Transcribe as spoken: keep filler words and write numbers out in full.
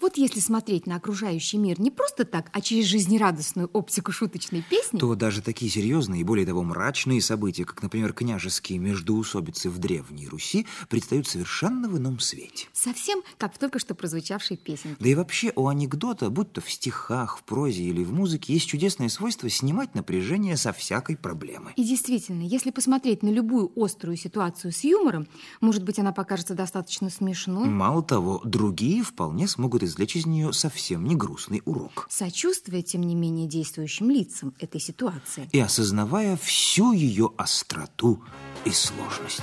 Вот если смотреть на окружающий мир не просто так, а через жизнерадостную оптику шуточной песни, то даже такие серьезные и, более того, мрачные события, как, например, княжеские междоусобицы в Древней Руси, предстают совершенно в ином свете. совсем как в только что прозвучавшей песенке. Да и вообще у анекдота, будь то в стихах, в прозе или в музыке, есть чудесное свойство снимать напряжение со всякой проблемы. И действительно, если посмотреть на любую острую ситуацию с юмором, может быть, она покажется достаточно смешной. Мало того, другие вполне смогут извлечь из нее совсем не грустный урок. Сочувствуя, тем не менее, действующим лицам этой ситуации. И осознавая всю ее остроту и сложность.